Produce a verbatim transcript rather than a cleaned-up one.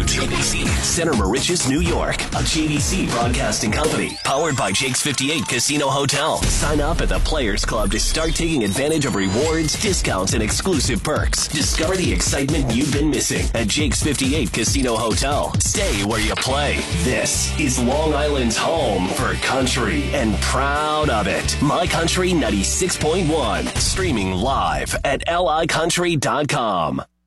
J V C, Center Moriches, New York. A J V C broadcasting company. Powered by Jake's fifty-eight Casino Hotel. Sign up at the Players Club to start taking advantage of rewards, discounts, and exclusive perks. Discover the excitement you've been missing at Jake's fifty-eight Casino Hotel. Stay where you play. This is Long Island's home for country, and proud of it. My Country ninety-six point one. Streaming live at L I country dot com.